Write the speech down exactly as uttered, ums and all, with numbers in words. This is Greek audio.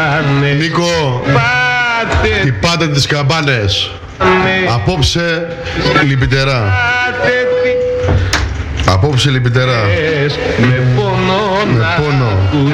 Νίκο, τι πάτε τις καμπάνες. Απόψε λυπητερά. Απόψε λυπητερά. Με πόνο.